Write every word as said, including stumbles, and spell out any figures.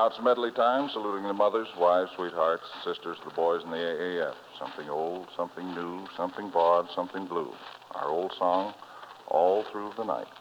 Now it's medley time, saluting the mothers, wives, sweethearts, sisters, the boys in the A A F. Something old, something new, something broad, something blue. Our old song, All Through the Night.